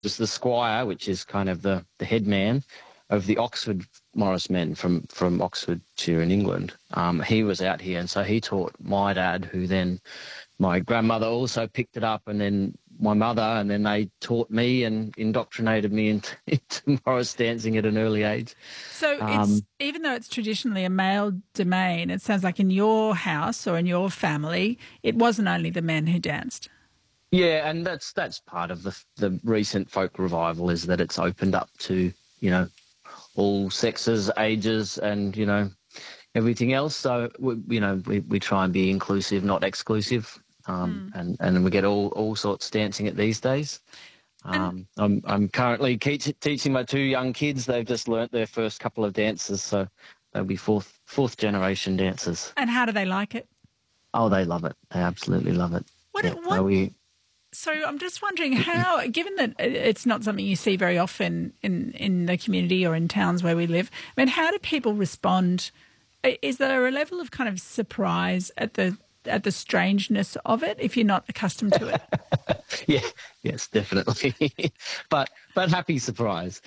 was the squire, which is kind of the head man of the Oxford Morris men from Oxfordshire in England. He was out here, and so he taught my dad, who then my grandmother also picked it up, and then my mother, and then they taught me and indoctrinated me into Morris dancing at an early age. So it's, even though it's traditionally a male domain, it sounds like in your house or in your family, it wasn't only the men who danced. Yeah, and that's part of the recent folk revival, is that it's opened up to, all sexes, ages, and, everything else. So, we try and be inclusive, not exclusive, and we get all sorts dancing at these days. I'm currently teaching my 2 young kids. They've just learnt their first couple of dances, so they'll be fourth generation dancers. And how do they like it? Oh, they love it. They absolutely love it. So I'm just wondering how, given that it's not something you see very often in the community or in towns where we live, I mean, how do people respond? Is there a level of kind of surprise at the strangeness of it if you're not accustomed to it? Yes, definitely. but happy surprise.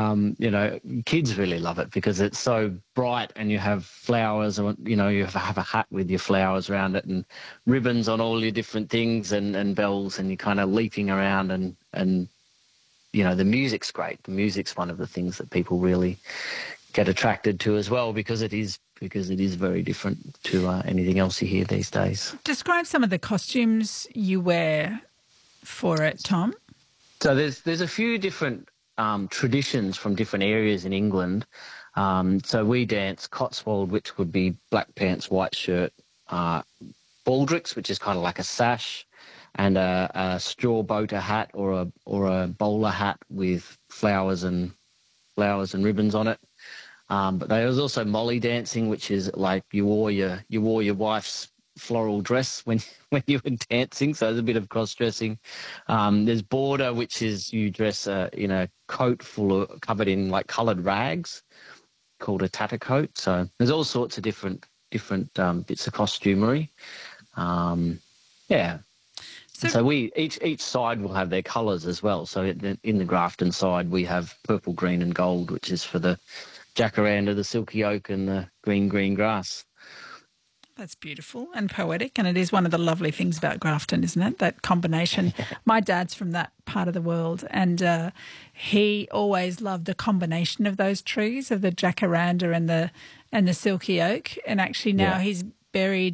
Kids really love it because it's so bright, and you have flowers, or you have a hat with your flowers around it, and ribbons on all your different things, and bells, and you're kind of leaping around, and the music's great. The music's one of the things that people really get attracted to as well, because it is very different to anything else you hear these days. Describe some of the costumes you wear for it, Tom. So there's a few different traditions from different areas in England. So we dance Cotswold, which would be black pants, white shirt, baldricks, which is kind of like a sash, and a straw boater hat or a bowler hat with flowers and ribbons on it. But there was also molly dancing, which is like you wore your wife's floral dress when you were dancing, so there's a bit of cross-dressing. There's border, which is you dress in a coat covered in like coloured rags, called a tattercoat. So there's all sorts of different bits of costumery. So we each side will have their colours as well. So in the Grafton side, we have purple, green, and gold, which is for the jacaranda, the silky oak, and the green grass. That's beautiful and poetic, and it is one of the lovely things about Grafton, isn't it? That combination. My dad's from that part of the world, and he always loved the combination of those trees, of the jacaranda and the silky oak. And actually now he's buried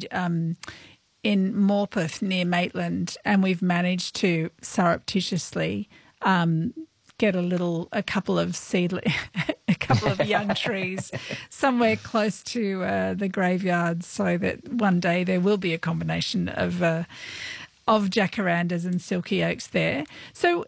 in Morpeth near Maitland, and we've managed to surreptitiously get a couple of young trees somewhere close to the graveyard, so that one day there will be a combination of jacarandas and silky oaks there. So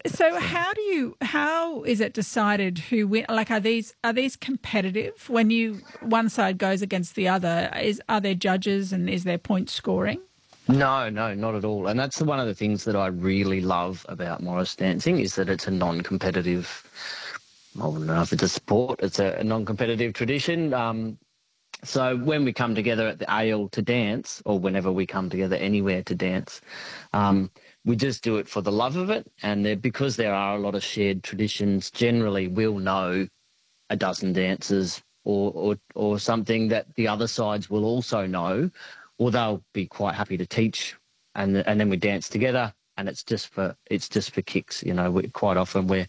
how is it decided who win? Like, are these competitive when one side goes against the other? Are there judges, and is there point scoring? No, not at all. And that's one of the things that I really love about Morris dancing, is that it's a non-competitive, I don't know if it's a sport, it's a non-competitive tradition. So when we come together at the Ale to dance, or whenever we come together anywhere to dance, we just do it for the love of it. And because there are a lot of shared traditions, generally we'll know a dozen dances or something that the other sides will also know, or they'll be quite happy to teach, and then we dance together, and it's just for kicks. Quite often we're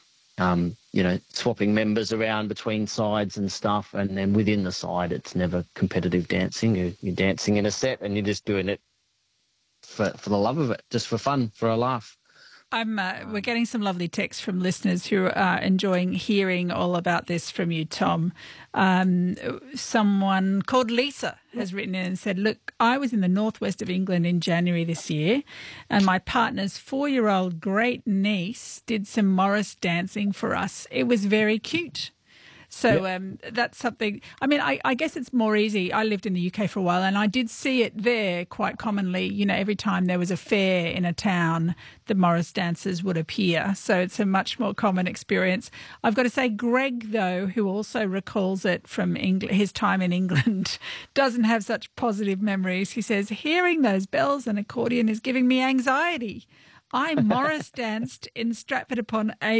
swapping members around between sides and stuff, and then within the side it's never competitive dancing. You're dancing in a set, and you're just doing it for the love of it, just for fun, for a laugh. We're getting some lovely texts from listeners who are enjoying hearing all about this from you, Tom. Someone called Lisa has written in and said, look, I was in the northwest of England in January this year, and my partner's 4-year-old great niece did some Morris dancing for us. It was very cute. So that's something. I mean, I guess it's more easy. I lived in the UK for a while, and I did see it there quite commonly. Every time there was a fair in a town, the Morris dancers would appear. So it's a much more common experience. I've got to say, Greg, though, who also recalls it from his time in England, doesn't have such positive memories. He says, hearing those bells and accordion is giving me anxiety. I Morris danced in Stratford upon Avon